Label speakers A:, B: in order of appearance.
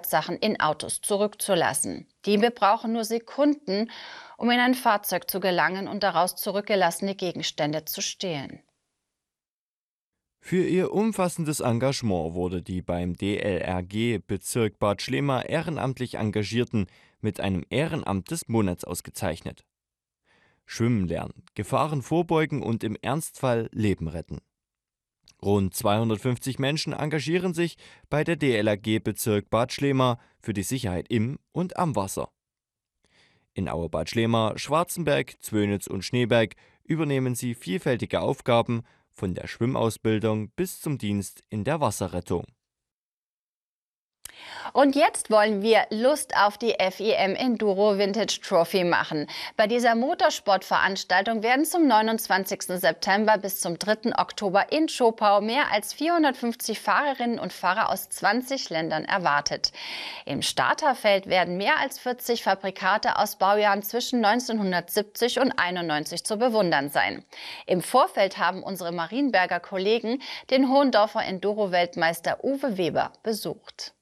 A: Gebrauchssachen in Autos zurückzulassen. Diebe brauchen nur Sekunden, um in ein Fahrzeug zu gelangen und daraus zurückgelassene Gegenstände zu stehlen.
B: Für ihr umfassendes Engagement wurde die beim DLRG Bezirk Bad Schlema ehrenamtlich Engagierten mit einem Ehrenamt des Monats ausgezeichnet. Schwimmen lernen, Gefahren vorbeugen und im Ernstfall Leben retten. Rund 250 Menschen engagieren sich bei der DLRG Bezirk Bad Schlema für die Sicherheit im und am Wasser. In Auerbad Schlema, Schwarzenberg, Zwönitz und Schneeberg übernehmen sie vielfältige Aufgaben von der Schwimmausbildung bis zum Dienst in der Wasserrettung.
A: Und jetzt wollen wir Lust auf die FIM Enduro Vintage Trophy machen. Bei dieser Motorsportveranstaltung werden zum 29. September bis zum 3. Oktober in Schopau mehr als 450 Fahrerinnen und Fahrer aus 20 Ländern erwartet. Im Starterfeld werden mehr als 40 Fabrikate aus Baujahren zwischen 1970 und 91 zu bewundern sein. Im Vorfeld haben unsere Marienberger Kollegen den Hohendorfer Enduro-Weltmeister Uwe Weber besucht.